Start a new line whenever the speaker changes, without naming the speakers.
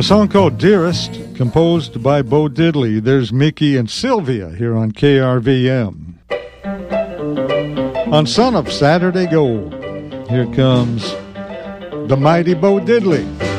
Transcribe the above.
A song called Dearest, composed by Bo Diddley. There's Mickey and Sylvia here on KRVM. On Son of Saturday Gold, here comes the mighty Bo Diddley.